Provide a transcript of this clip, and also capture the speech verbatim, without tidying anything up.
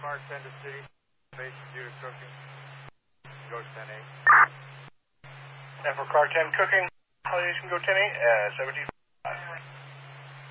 Car ten to city, base due to cooking, go ten eight. And for car ten cooking, elevation go ten eight, uh, seventeen.